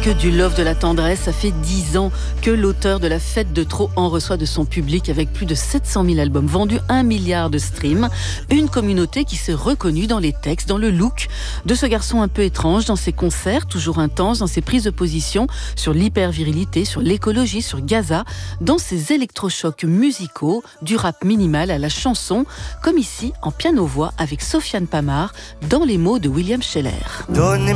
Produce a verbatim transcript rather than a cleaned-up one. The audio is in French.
Que du love, de la tendresse, ça fait dix ans que l'auteur de La Fête de Trop en reçoit de son public avec plus de sept cent mille albums vendus, un milliard de streams. Une communauté qui s'est reconnue dans les textes, dans le look de ce garçon un peu étrange, dans ses concerts toujours intenses, dans ses prises de position sur l'hyper-virilité, sur l'écologie, sur Gaza, dans ses électrochocs musicaux, du rap minimal à la chanson, comme ici en piano-voix avec Sofiane Pamart, dans les mots de William Scheller. Donnez